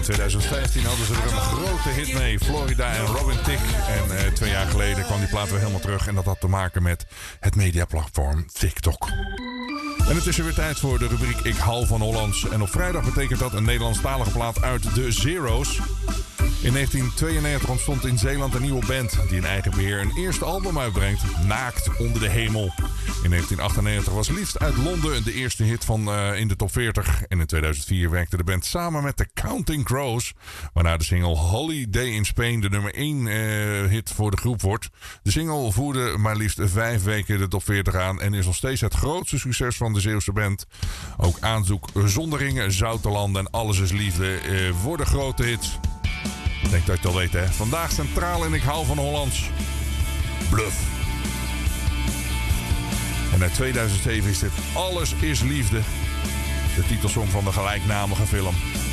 2015 hadden ze er een grote hit mee. Florida en Robin Thicke. En 2 jaar geleden kwam die plaat weer helemaal terug. En dat had te maken met het mediaplatform TikTok. En het is er weer tijd voor de rubriek Ik hou van Hollands. En op vrijdag betekent dat een Nederlandstalige plaat uit de Zero's. In 1992 ontstond in Zeeland een nieuwe band die in eigen beheer een eerste album uitbrengt. Naakt onder de hemel. In 1998 was Liefst uit Londen de eerste hit van in de top 40. En in 2004 werkte de band samen met de Counting Crows. Waarna de single Holiday in Spain de nummer 1 hit voor de groep wordt. De single voerde maar liefst 5 weken de top 40 aan. En is nog steeds het grootste succes van de Zeeuwse band. Ook Aanzoek, Zonderingen, Zouterland en Alles is Liefde worden grote hits. Ik denk dat je het al weet, hè. Vandaag centraal in Ik hou van Hollands. Bluff. En uit 2007 is dit Alles is Liefde. De titelsong van de gelijknamige film.